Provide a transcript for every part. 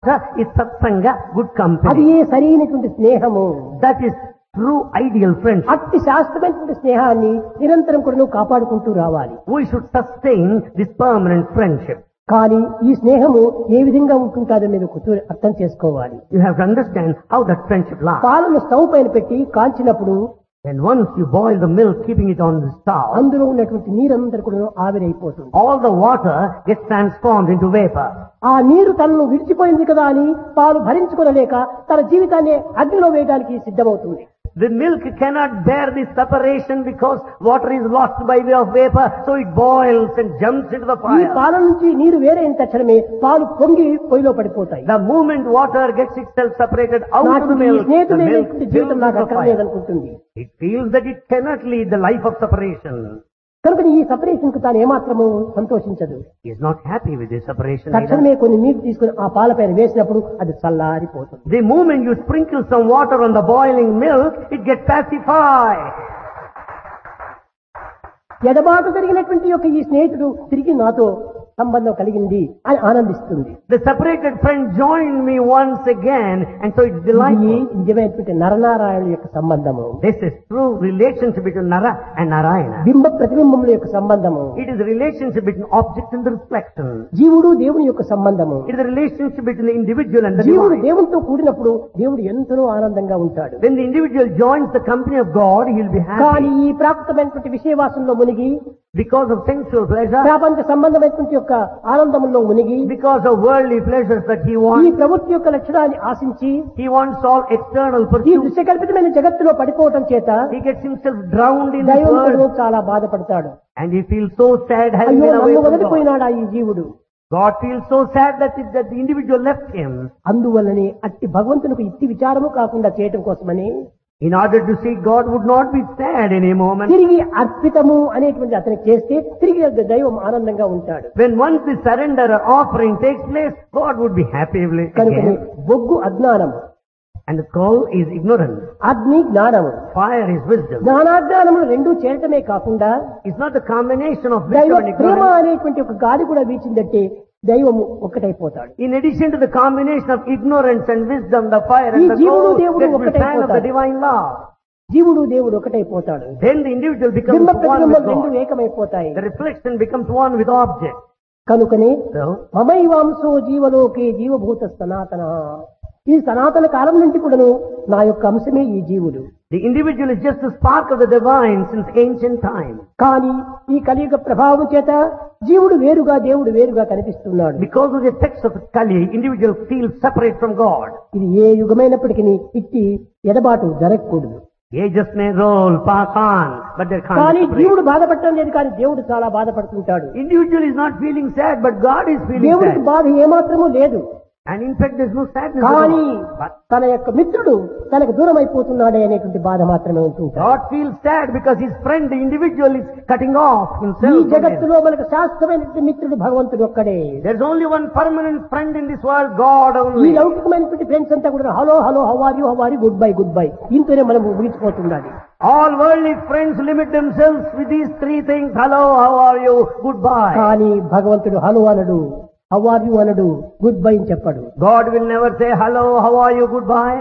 is satsanga, good అది company. ఏ సరైనటువంటి స్నేహము. That is true ideal friendship. అట్టి శాశ్వతమైనటువంటి స్నేహాన్ని నిరంతరం కూడా నువ్వు కాపాడుకుంటూ రావాలి. We should sustain this permanent friendship. కానీ ఈ స్నేహము ఏ విధంగా ఉంటుందో మీరు అర్థం చేసుకోవాలి. You have to understand how that friendship lasts. పాలను స్టవ్ పైన పెట్టి కాల్చినప్పుడు And once you boil the milk, keeping it on the stove, అందులో ఉన్నటువంటి నీరందరూ కూడా ఆవిరైపోతుంది. all the water gets transformed into vapor. ఆ నీరు తనను విడిచిపోయింది కదా అని పాలు భరించుకోలేక తన జీవితాన్ని అగ్నిలో వేయడానికి సిద్ధమవుతుంది. The milk cannot bear this separation because water is lost by way of vapor, so it boils and jumps into the ఈ fire. పాల నుంచి నీరు వేరైన తక్షణమే పాలు పొంగి పొయ్యిలో పడిపోతాయి. The moment water gets itself separated out of నాకు the ఈ milk, the milk స్నేహితుడైనటువంటి fills జీవితం నాకు the fire. అక్కర్లేదనుకుంటుంది. It feels that it cannot lead the life of separation. కనుక ఈ సపరేషన్ కు తాను ఏమాత్రము సంతోషించదు. He is not happy with this separation either. తక్షణమే కొన్ని నీరు తీసుకుని ఆ పాల పైన వేసినప్పుడు అది చల్లారిపోతుంది. The moment you sprinkle some water on the boiling milk, it gets pacified. ఎడబాటు జరిగినటువంటి యొక్క ఈ స్నేహితుడు తిరిగి నాతో సంబంధం కలిగింది అని ఆనందిస్తుంది. The separated friend joined me once again, and so it's ఇది delightful. నిజమైనటువంటి నరనారాయణుల యొక్క సంబంధము. This is true relationship between Nara and Narayana. బింబ ప్రతిబింబముల యొక్క సంబంధము. It is a relationship between object and the reflection. జీవుడు దేవుని యొక్క సంబంధము. It is a relationship between the individual and the జీవుడు divine. దేవునితో కూడినప్పుడు దేవుడు ఎంతో ఆనందంగా ఉంటాడు. When the individual joins the company of God, he will be కానీ happy. ఈ ప్రాప్తమైనటువంటి విషయవాసంలో మునిగి Because of sensual pleasure, ప్రపంచ సంబంధమైనటువంటి యొక్క ఆనందంలో మునిగి because of worldly pleasures that he ఈ wants, ప్రవృత్తి యొక్క లక్షణాన్ని ఆశించి he wants all external ఈ pursuits. దృశ్యకల్పితమైన జగత్తులో పడిపోవటం చేత He gets himself drowned in this దైవముడు world, చాలా బాధపడతాడు. and he feels so sad having అయ్యో been away నన్ను from God. వదిలిపోయినాడా ఈ జీవుడు. God feels so sad that the individual left him. అందువల్లనే అట్టి భగవంతునికి ఇట్టి విచారము కాకుండా చేయటం కోసమని In order to see God would not be sad in a moment. తిరిగి అర్పితము అనేటువంటి అతనికి చేస్తే తిరిగి దైవం ఆనందంగా ఉంటాడు. When once the surrender or offering takes place, God would be happy కనుకనే again. బొగ్గు అజ్ఞానము, And the coal is ignorance. అగ్ని జ్ఞానము. Fire is wisdom. జ్ఞానాజ్ఞానములు రెండూ చేరటమే కాకుండా It's not the combination of దైవ wisdom and ప్రేమ ignorance. అనేటువంటి ఒక గాలి కూడా వీచిందంటే దైవము ఒక్కటైపోతాడు. In addition to the combination of ignorance and wisdom, the fire ఈ and the జీవుడు coal దేవుడు gets the ఒక్కటే fan of the అయిపోతాడు. divine law. జీవుడు దేవుడు ఒకటైపోతాడు. Then the individual becomes బింబ one ప్రతిబింబం with రెండు God. ఏకమైపోతాయి. The reflection becomes one with object. కనుకనే So, మమైవాంశో జీవలోకే జీవభూత సనాతన. ఈ సనాతన కాలం నుంచి కూడాను నా యొక్క అంశమే ఈ జీవుడు. the individual is just a spark of the divine since ancient time. కానీ ఈ కలియుగ ప్రభావం చేత జీవుడు వేరుగా దేవుడు వేరుగా కనిపిస్తున్నాడు. Because of the effects of Kali, individual feels separate from God. ఇది ఏ యుగమైనప్పటికీ ఇట్టి ఎడబాటు జరగకూడదు. Ages may roll, pass on, but there can't కానీ be separation. జీవుడు బాధపడటం లేదు, కానీ దేవుడు చాలా బాధపడుతుంటాడు. Individual is not feeling sad, but God is feeling దేవుడికి sad. బాధ ఏమాత్రము లేదు. And in fact, there's no sadness at కానీ all. But తన యొక్క మిత్రుడు తనకు దూరం అయిపోతున్నాడే అనేటువంటి బాధ మాత్రమే ఉంటుంటాడు. God feels sad because his friend, the individual, is cutting off ఈ himself from him. జగత్తులో మనకు శాశ్వతమైనటువంటి మిత్రుడు భగవంతుడు ఒక్కడే. There's only one permanent friend in this world, God ఈ only. లౌకికమైనటువంటి ఫ్రెండ్స్ అంతా కూడా hello hello how are you good bye దీంతోనే మనం ముగిసిపోతుండాలి. All worldly friends limit themselves with these three things. Hello, how are you? Goodbye. కానీ భగవంతుడు hello అనడు, how are you అనడు, గుడ్ బై అని చెప్పడు. God will never say hello, how are you? Goodbye.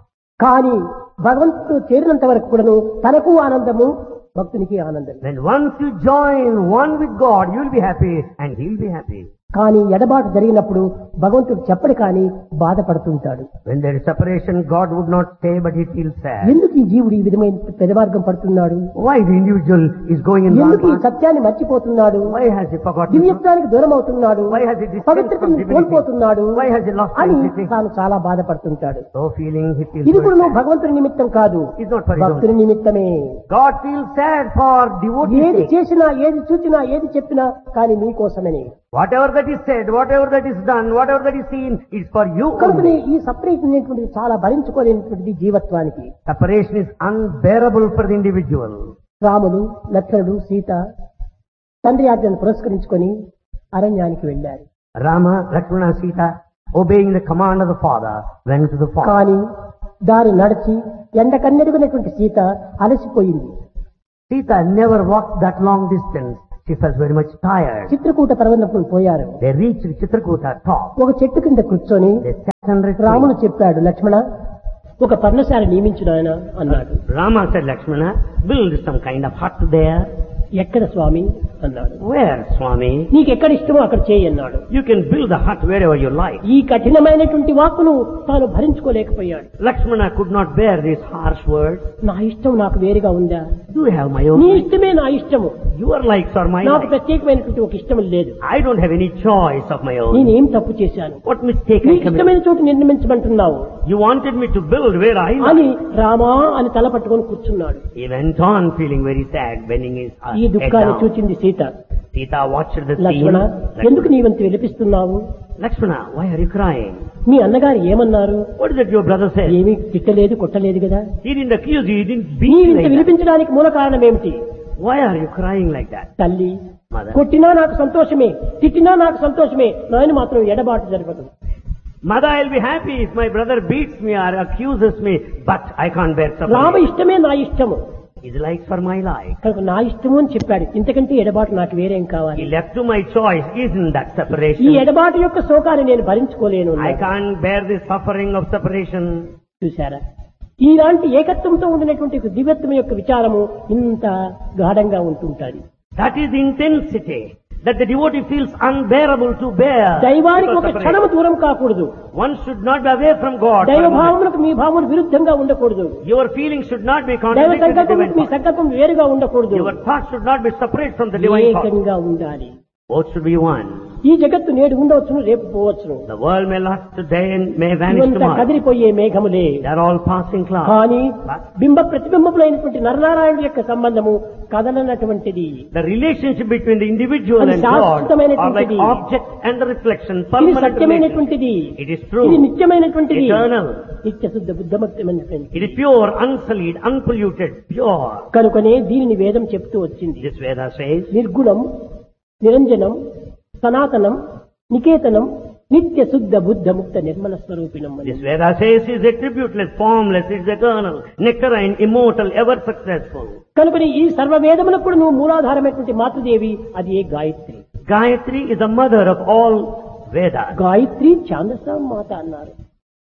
కానీ భగవంతుడు చేరినంత వరకు కూడాను తనకు ఆనందము, భక్తునికి ఆనందం. Then once you join one with God, you will be happy and he will be happy. కానీ ఎడబాటు జరిగినప్పుడు భగవంతుడు చెప్పడు కానీ బాధపడుతుంటాడు. When there is separation, God would not stay, but he feels sad. ఎందుకు ఈ జీవుడు ఈ విధమైన పెదమార్గం పడుతున్నాడు? Why the individual is going in wrong ఎందుకు ఈ path? సత్యాన్ని మర్చిపోతున్నాడు? Why has he forgotten? దివ్యత్వానికి దూరం అవుతున్నాడు, Why has he distanced పవిత్రతను from divinity? కోల్పోతున్నాడు Why has he lost అని sanctity? తాను చాలా బాధపడుతుంటాడు. So feeling he feels ఇది కూడా very నువ్వు sad. భగవంతుని నిమిత్తం కాదు, It's not for his own. భక్తుని నిమిత్తమే. God feels sad for devotees' ఏది sake. చేసినా, ఏది చూచినా, ఏది చెప్పినా కానీ నీ కోసమని. Whatever that is said, whatever that is done, whatever that is seen, is for you కనుకనే only. ఈ సపరేషన్ అనేటువంటిది చాలా భరించుకోలేనటువంటిది జీవత్వానికి. Separation is unbearable for the individual. రాముడు, లక్ష్మణుడు, సీత తండ్రి ఆజ్ఞను పురస్కరించుకొని అరణ్యానికి వెళ్ళారు. Rama, Lakshmana, Sita, obeying the command of the father, went to the forest. కానీ దారి నడిచి ఎండకన్నెరుగునటువంటి Sita అలసిపోయింది. Sita never walked that long distance. She felt very much tired. Chitrakoot పర్వతం పోయారు. They reached Chitrakuta top. ఒక చెట్టు కింద కూర్చొని They sat under a tree. రాముడు చెప్పాడు, లక్ష్మణ ఒక పర్ణశాల నియమించు నాయన అన్నాడు. Rama said, Lakshmana, build some kind of hut there. ఎక్కడ స్వామి అన్నాడు. Where, Swami? నీకు ఎక్కడ ఇష్టమో అక్కడ చేయి అన్నాడు. You can build the hut wherever you like. ఈ కఠినమైనటువంటి వాక్కును తాను భరించుకోలేకపోయాడు. Lakshmana could not bear these harsh words. నా ఇష్టం నాకు వేరుగా ఉందా? Do you have my own? నీ ఇష్టమే నా ఇష్టము. Your likes are my నాకు likes. ప్రత్యేకమైనటువంటి ఒక ఇష్టం లేదు. I don't have any choice of my own. నేనేం తప్పు చేశాను? What mistake I నీకు committed? ఇష్టమైన చోటు నిర్మించమంటున్నావు You wanted me to build where I like. అని రామా అని తల పట్టుకొని కూర్చున్నాడు. He went on feeling very sad, bending his ఈ head దుఃఖాన్ని down. చూచింది Sita. Sita watched the scene. లక్ష్మణ ఎందుకు నీవంత విలపిస్తున్నావు? Lakshmana, why are you crying? మీ అన్నగారు ఏమన్నారు? What is it your brother said? ఏమీ తిట్టలేదు కొట్టలేదు కదా. He didn't accuse you, he didn't beat you నీవింత like that. విలిపించడానికి మూల కారణం ఏమిటి? Why are you crying like that? తల్లి Mother. కొట్టినా నాకు సంతోషమే, తిట్టినా నాకు సంతోషమే, నాయన మాత్రం ఎడబాటు జరగదు. Mother, I'll be happy if my brother beats me or accuses me, but I can't bear Rama separation. ఇష్టమే నా ఇష్టము, His likes are my likes. కనుక నా ఇష్టము అని చెప్పాడు. ఇంతకంటే ఎడబాటు నాకు వేరేం He కావాలి? left to my choice. Isn't that ఈ separation? ఎడబాటు యొక్క శోకాన్ని నేను భరించుకోలేను. I can't bear the suffering of separation. చూశారా, ఇలాంటి ఏకత్వంతో ఉండినటువంటి ఒక దివ్యత్వం యొక్క విచారము ఇంత గాఢంగా ఉంటుంటాది. That is the intensity that the devotee feels unbearable to bear. దైవానికి because ఒక separation. క్షణము దూరం కాకూడదు. One should not be away from God. దైవ భావములకు మీ భావములు విరుద్ధంగా ఉండకూడదు. Your feelings should not be దైవ contradicted with సంకల్పం divine మీ thought. సంకల్పం వేరుగా ఉండకూడదు. Your thoughts should not be separate from the divine thought. ఏకంగా ఉండాలి. Both should be one. ఈ జగత్తు నేడు ఉండవచ్చును, రేపు పోవచ్చును. The world may last today and may vanish ఇవంతా tomorrow. కదిలిపోయే మేఘములే. They are all passing clouds. కానీ బింబ ప్రతిబింబములైనటువంటి నరనారాయణుడి యొక్క సంబంధము కదలనటువంటిది. The relationship between the individual అది and God are like శాశ్వతమైనటువంటిది. object and the reflection. ఇది Permanent relationship. సత్యమైనటువంటిది. It is true. ఇది నిత్యమైనటువంటిది. Eternal. నిత్య శుద్ధ బుద్ధమక్తమైనటువంటిది. It is pure, unsullied, unpolluted, pure. కనుకనే దీనిని వేదం చెప్తూ వచ్చింది. This Veda says, నిర్గుణం, నిరంజనం, సనాతనం, నికేతనం, నిత్య శుద్ధ బుద్ధ ముక్త నిర్మల స్వరూపిణం అని. this Veda says is attributeless, formless, it is eternal, nectarine, immortal, ever successful. కనుకని ఈ సర్వ వేదములకు కూడా నువ్వు మూలాధారమైనటువంటి మాతృదేవి, అది ఏ Gayatri. Gayatri is the mother of all Vedas. Gayatri ఛాందస మాత అన్నారు.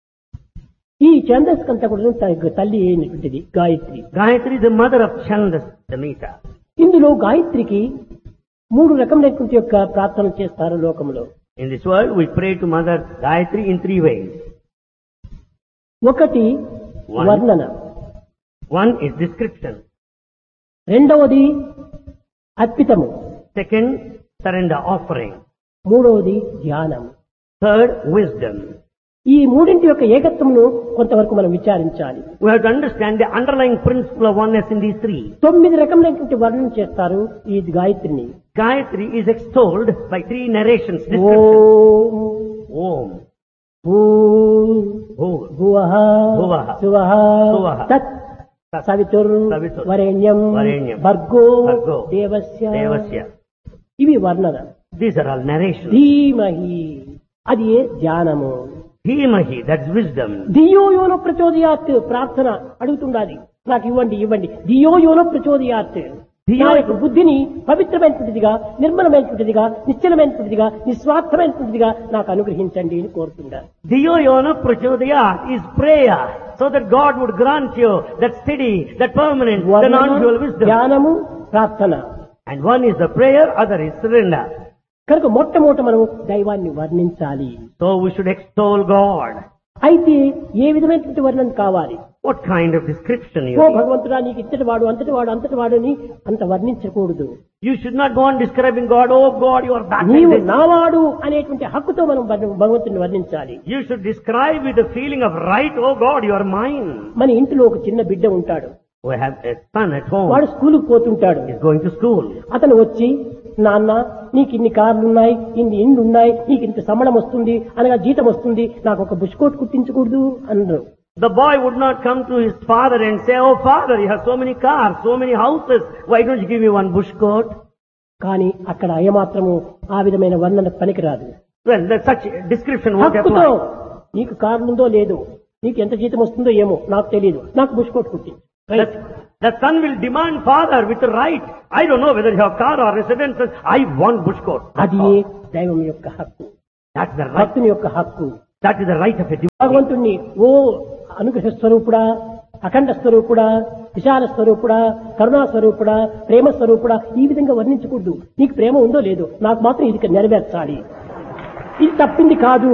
ఈ ఛందస్ కంతా కూడా తల్లి అయినటువంటిది Gayatri. Gayatri is the mother of Chandas, the Mita. ఇందులో గాయత్రికి 3 రకములైనటువంటి యొక్క ప్రార్థనలు చేస్తారు లోకంలో. In this world, we pray to Mother Gayatri in 3 ways. ఒకటి One. వర్ణన, One is description. రెండవది అర్పితము, Second, surrender offering. మూడవది ధ్యానం. Third, wisdom. ఈ మూడింటి యొక్క ఏకత్వమును కొంతవరకు మనం విచారించాలి. We have to understand the underlying principle of oneness in these 3. 9 రకములైనటువంటి వర్ణన చేస్తారు ఈ గాయత్రిని. Gayatri is extolled by 3 narrations, descriptions. Om Om, భూర్ Bhu, భువః భువః సువః సువః తత్ సవితుర్ సవితుర్ వరేణ్యం వరేణ్యం భర్గో భర్గో దేవస్య. Devasya. ఇవి వర్ణన. These are all narrations. ధీమహి, అది ఏ ధ్యానము. Dhimahi, that's wisdom. ధియో యోనో ప్రచోదయాత్, ప్రార్థన అడుగుతుండాలి, నాకు ఇవ్వండి ఇవ్వండి. ధియో యోనో ప్రచోదయాత్, నా యొక్క బుద్ధిని పవిత్రమైనటువంటిదిగా, నిర్మలమైనటువంటిదిగా, నిశ్చలమైనటువంటిదిగా, నిస్వార్థమైనటువంటిదిగా నాకు అనుగ్రహించండి అని కోరుతుండాలి. Dhiyo yona prachodayat is prayer, so that God would grant you that steady, that permanent, the వర్ణన, non-dual wisdom. ధ్యానము, ప్రార్థన. And one is the prayer, other is surrender. కనుక మొట్టమొదట మనం దైవాన్ని వర్ణించాలి. So we should extol God. అయితే ఏ విధమైనటువంటి వర్ణన కావాలి? What kind of description you oh need? భగవంతుడా నీకు ఇంతటి వాడు అంతటి వాడు అంతటి వాడు అని అంత వర్ణించకూడదు. You should not go on describing God, oh God, you are that. నీవు like this. నావాడు అనేటువంటి హక్కుతో మనం భగవంతుని వర్ణించాలి. You should describe with the feeling of right, oh God, you are mine. మన ఇంటిలో ఒక చిన్న బిడ్డ ఉంటాడు. We have a son at home. వాడు స్కూలుకు పోతుంటాడు. He's going to school. అతను వచ్చి, నాన్న నీకు ఇన్ని కార్లున్నాయి, ఇన్ని ఇండ్లు ఉన్నాయి, నీకు ఇంత సంబళం వస్తుంది, అనగా జీతం వస్తుంది, నాకు ఒక బుష్ కోట్ కుట్టించకూడదు అన్నారు. The boy would not come to his father and say, oh father, you have so many cars, so many houses, why don't you give me one bush coat? కానీ అక్కడ ఏమాత్రము ఆ విధమైన వర్ణన పనికిరాదు. Well, that such description won't హక్కుతో apply. నీకు కార్లుందో లేదో, నీకు ఎంత జీతం వస్తుందో ఏమో నాకు తెలియదు, నాకు బుష్ కోట్ కుట్టి. That The son will demand father with the right. I don't know whether you have car or residences. I want bush coat. అది దైవం యొక్క హక్కు, That's the right. భక్తుని యొక్క హక్కు. That is the right of a devotee. భగవంతుణ్ణి ఓ అనుగ్రహ స్వరూపుడా, అఖండ స్వరూపుడా, విశాల స్వరూపుడా, కరుణా స్వరూపుడా, ప్రేమ స్వరూపుడా, ఈ విధంగా వర్ణించకూడదు. నీకు ప్రేమ ఉందో లేదో, నాకు మాత్రం ఇది నెరవేర్చాలి. ఇది తప్పింది కాదు.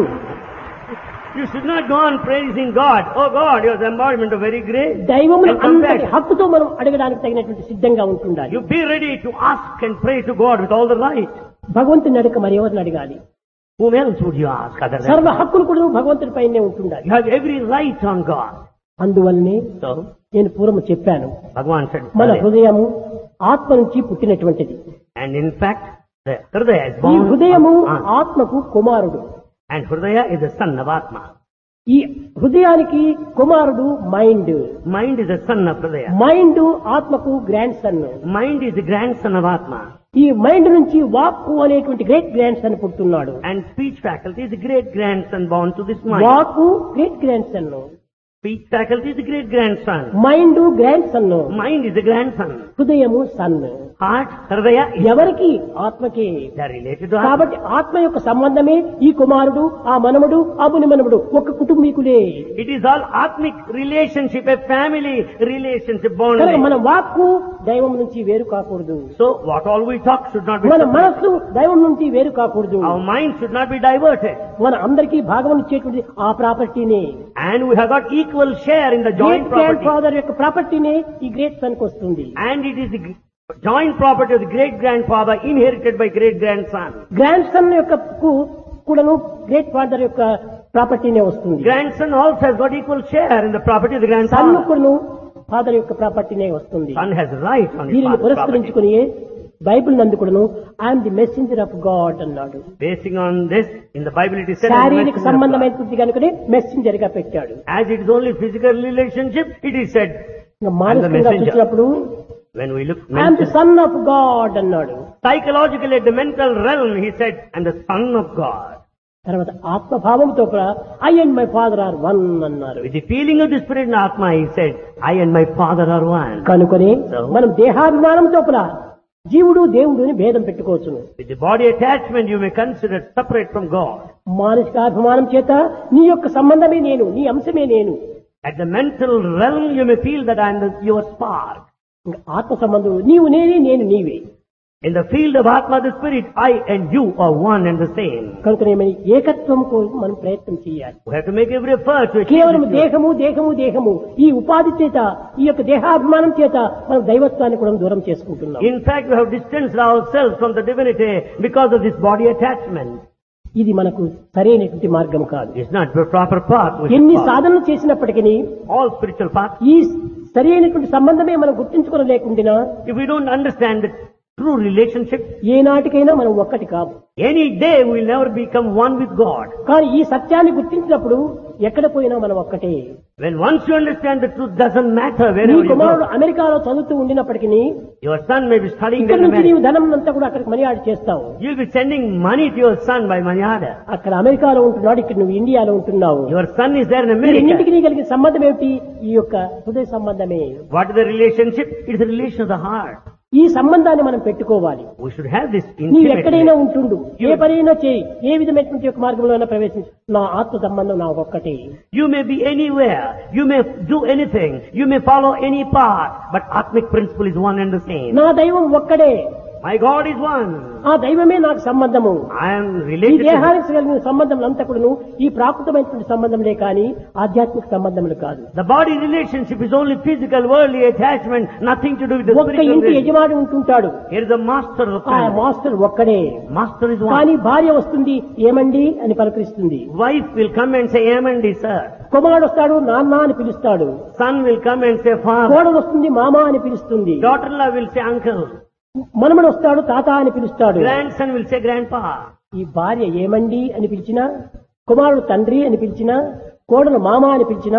You should not go on praising God. Oh God, you are the embodiment of very great. దైవమును And come అంతటి back. హక్కుతో మనం అడగడానికి తగినటువంటి సిద్ధంగా ఉంటుండాలి. You be ready to ask and pray to God with all the right. భగవంతుని అడగ మరి ఎవరిని అడగాలి? Whom else would you ask other than సర్వ God? హక్కులు కూడా భగవంతుని పైనే ఉంటుండాలి. You have every right on God. అందువల్లనే So, నేను పూర్వం చెప్పాను, Bhagavan said, మన హృదయము ఆత్మ నుంచి పుట్టినటువంటిది. and in fact, the Hridaya is ఈ born హృదయము of Atma. ఆత్మకు కుమారుడు. And Hridaya is the son of Atma. ఈ హృదయానికి కుమారుడు mind. Mind is the son of Hridaya. Mind ఆత్మకు grand son. Mind is the grandson of Atma. ఈ mind నుంచి వాక్కు అనేటువంటి great grand son పుట్టున్నాడు. And speech faculty is the great grandson born to this mind. వాక్కు great grand son, Speech faculty is the great grandson. Mind grand son, Mind is the grandson. హృదయము sun. Heart, Hridaya is ఎవరికి? ఆత్మకే. they are related to Atma. కాబట్టి ఆత్మ యొక్క సంబంధమే ఈ కుమారుడు, ఆ మనముడు, ఆ ముని మనముడు ఒక కుటుంబీకులే. It is all Atmic relationship, a family relationship కనుక bonding. మన వాక్కు దైవం నుంచి వేరు కాకూడదు. So what all we talk should not be మన separate. మనస్సు దైవం నుంచి వేరు కాకూడదు. Our mind should not be diverted. మన అందరికీ భాగం ఇచ్చేటువంటి ఆ ప్రాపర్టీనే, And we have got equal share in the great joint grand property. Father యొక్క ప్రాపర్టీనే ఈ గ్రేట్ సన్ కు వస్తుంది. And it is the joint property of the great grandfather inherited by great grandson. Grand son యొక్క కూడాను great father యొక్క ప్రాపర్టీనే వస్తుంది. Grandson also has got equal share in the property of the sun grandfather. కూడాను father యొక్క ప్రాపర్టీనే వస్తుంది. Son has right on his దీనిని father's property. పురస్కరించుకుని Bible నందు కూడాను I'm the messenger of God అన్నాడు. Basing on this, in the Bible it is said, "I am the శారీరక messenger of God." సంబంధమైనటువంటి కనుకనే మెసెంజర్ గా పెట్టాడు. As it is only physical relationship, it is said, ఇంకా "I am the మానసికంగా messenger." చూసినప్పుడు When we look I'm the son of God అన్నాడు. psychologically at the mental realm, he said, "I am the son of God." తర్వాత ఆత్మభావంతో కూడా I and my father are one అన్నారు. With the feeling of the spirit in Atma, he said, "I and my father are one." కనుకొని మనం దేహాభిమానంతో కూడా జీవుడు దేవుడు అని భేదం పెట్టుకోవచ్చును. With the body attachment, you may consider separate from God. మానసికాభిమానం చేత నీ యొక్క సంబంధమే నేను, నీ అంశమే నేను. At the mental realm, you may feel that I am your spark. ఇంకా ఆత్మ సంబంధం నీవు నేనే, నేను నీవే. In the field of Atma, the spirit, I and you are one and the same. కనుక ఏకత్వం కోసం మనం ప్రయత్నం చేయాలి. We have to make every effort to achieve కేవలం this. దేహము దేహము దేహము ఈ ఉపాధి చేత, ఈ యొక్క దేహాభిమానం చేత మనం దైవత్వాన్ని కూడా దూరం చేసుకుంటున్నాం. In fact, we have distanced ourselves from the divinity because of this body attachment. ఇది మనకు సరైనటువంటి మార్గం కాదు. It's not the proper path. we should ఎన్ని follow. సాధనలు చేసినప్పటికీ All spiritual paths. ఈ సరైనటువంటి సంబంధమే మనం గుర్తించుకోలేకుండా If we don't understand the true relationship, ఏ నాటికైనా మనం ఒక్కటి కాదు. any day we will never become one with God. కానీ ఈ సత్యాన్ని గుర్తించినప్పుడు ఎక్కడ పోయినా మనం ఒక్కటే. When once you understand the truth, doesn't matter నీ wherever you కుమారుడు go. అమెరికాలో చదువుతూ ఉండినప్పటికీ Your son may be studying ఇక్కడ in నుంచి నీవు America. ధనం అంతా కూడా అక్కడికి మనీ ఆడి చేస్తావు. You'll be sending money to your son by money order. అక్కడ అమెరికాలో ఉంటున్నాడు, ఇక్కడ నువ్వు ఇండియాలో ఉంటున్నావు. Your son is there in ఈ America. రెండింటికి నీ కలిగిన సంబంధం ఏమిటి? ఈ యొక్క హృదయ సంబంధమే. What is the relationship? It's the relation of the heart. ఈ సంబంధాన్ని మనం పెట్టుకోవాలి. We should have this నీవు intimate ఎక్కడైనా relation. ఉంటుండు, ఏ పనైనా చేయి, ఏ విధమైనటువంటి యొక్క మార్గంలో ప్రవేశించు, నా ఆత్మ సంబంధం నా ఒక్కటే. You may be anywhere. You may do anything. You may follow any path. But Atmic principle is one and the same. నా దైవం ఒక్కడే. My God is one. ఆ దైవమే నాకు సంబంధము. I am ఈ related to Him. దేహానికి కలిగిన సంబంధం అంతా కూడా ఈ ప్రాకృతమైనటువంటి సంబంధంలే కానీ ఆధ్యాత్మిక సంబంధములు కాదు. The body relationship is only physical, worldly attachment, nothing to do with the ఒక్క spiritual ఇంటి relationship. యజమాని ఉంటుంటాడు, Here is the master of ఆ family. మాస్టర్ ఒక్కడే. Master is one. కానీ భార్య వస్తుంది, ఏమండి అని పలకరిస్తుంది. Wife will come and say, "Amandi, sir." కుమారుడు వస్తాడు, నాన్న అని పిలుస్తాడు. Son will come and say, "Father." కోడలు వస్తుంది, మామ అని పిలుస్తుంది. Daughter-in-law will say, "Uncle." మనమడు వస్తాడు, తాత అని పిలుస్తాడు. Grandson will say, "Grandpa." ఈ భార్య ఏమండి అని పిలిచినా, కుమారుడు తండ్రి అని పిలిచినా, కోడలు మామ అని పిలిచినా,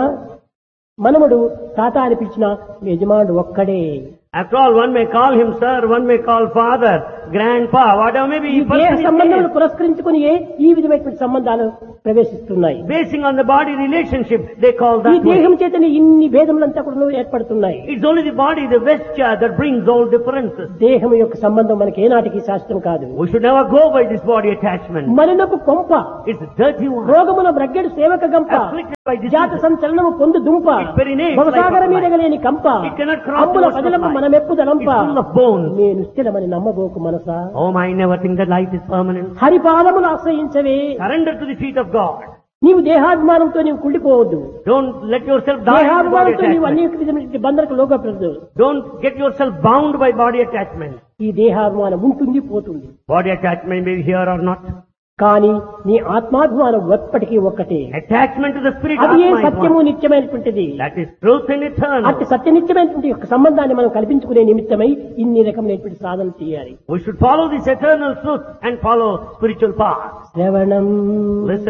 మనమడు తాత అని పిలిచినా యజమానుడు ఒక్కడే. After all, one may call him sir, one may call father, grandpa, whatever may be. ఈ దేహ సంబంధాలను పురస్కరించుకుని ఈ విధమైనటువంటి సంబంధాలు ప్రవేశిస్తున్నాయి. Basing on the body relationship, they call ఈ that దేహం way. చేతనే ఇన్ని భేదములంతా కూడా ఏర్పడుతున్నాయి. It's only the body, the vesture, that brings all differences. దేహం యొక్క సంబంధం మనకి ఏనాటికి శాస్త్రం కాదు. We should never go by this body attachment. మలినపు కొంప, It's a dirty one. రోగమున బ్రగ్గెడు సేవక గంప, Afflicted by జాత disease. సంచలనము పొందు దుంప, Its very name is భవసాగర like a మీదగలేని కంప, It cannot cross అంబుల the ocean of పజలము life. మనమెప్పుదలంప, It's full of bones. నేను స్థిరమని నమ్మబోకు మనసా, Oh, I never think that life is permanent. హరిపాదములు ఆశ్రయించవే. Surrender to the feet of God. నీవు దేహాభిమానంతో నీవు కుళ్ళిపోవద్దు. Don't let yourself die in the body దేహాభిమానంతో నీవు attachment. అనేక విధమైన బంధనకు లోకపడదు. Don't get yourself bound by body attachment. ఈ దేహాభిమానం ఉంటుంది పోతుంది, Body attachment may be here or not. కానీ నీ ఆత్మాభిమానం ఎప్పటికీ ఒక్కటే. Attachment to the spirit అది ఏ Atma is సత్యము one. నిత్యమైనటువంటిది. That is truth and eternal. అతి సత్యనిత్యమైనటువంటి యొక్క సంబంధాన్ని మనం కల్పించుకునే నిమిత్తమై ఇన్ని రకమైనటువంటి సాధన చేయాలి. We should follow this eternal truth and follow spiritual path. శ్రవణం Listen.